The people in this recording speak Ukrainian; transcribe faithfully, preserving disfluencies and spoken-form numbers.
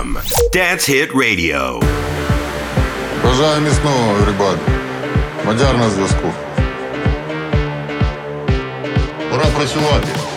ем. Dance Hit Radio. Бажаю міцного, everybody. Мадяр на зв'язку. Пора працювати.